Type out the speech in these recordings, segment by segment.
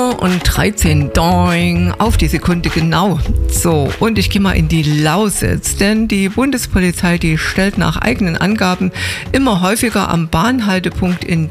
7:13 Uhr, doing, auf die Sekunde genau. So, und ich gehe mal in die Lausitz, denn die Bundespolizei, die stellt nach eigenen Angaben immer häufiger am Bahnhaltepunkt in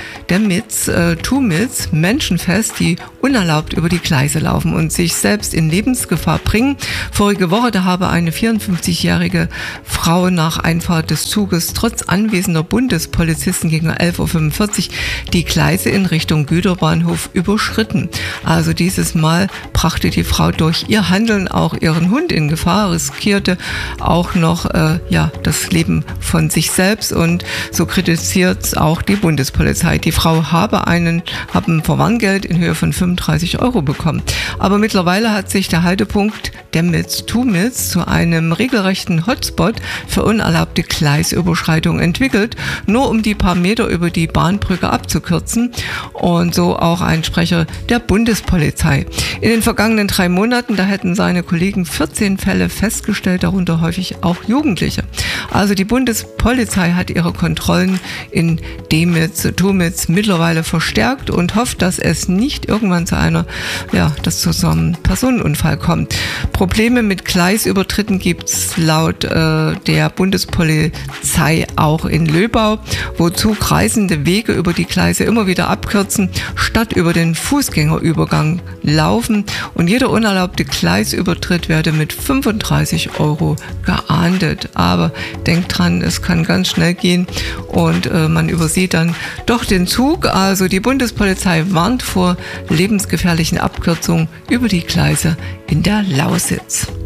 Tumitz Menschen fest, die unerlaubt über die Gleise laufen und sich selbst in Lebensgefahr bringen. Vorige Woche, da habe eine 54-jährige Frau nach Einfahrt des Zuges trotz anwesender Bundespolizisten gegen 11:45 Uhr die Gleise in Richtung Güterbahnhof überschritten. Also dieses Mal brachte die Frau durch ihr Handeln auch ihren Hund in Gefahr, riskierte auch noch das Leben von sich selbst, und so kritisiert auch die Bundespolizei. Die Frau habe ein Verwarngeld in Höhe von 35 Euro bekommen. Aber mittlerweile hat sich der Haltepunkt Tumitz zu einem regelrechten Hotspot für unerlaubte Gleisüberschreitungen entwickelt, nur um die paar Meter über die Bahnbrücke abzukürzen, und so auch ein Sprecher der Bundespolizei. In den vergangenen 3 Monaten, da hätten seine Kollegen 14 Fälle festgestellt, darunter häufig auch Jugendliche. Also die Bundespolizei hat ihre Kontrollen in Tumitz mittlerweile verstärkt und hofft, dass es nicht irgendwann zu einem Personenunfall kommt. Probleme mit Gleisübertritten gibt es laut der Bundespolizei auch in Löbau, wo zugreisende Wege über die Gleise immer wieder abkürzen, statt über den Fußgängerübergang laufen, und jeder unerlaubte Gleisübertritt werde mit 35 Euro geahndet. Aber denkt dran, es kann ganz schnell gehen und man übersieht dann doch den Zug. Also die Bundespolizei warnt vor lebensgefährlichen Abkürzungen über die Gleise in der Lausitz.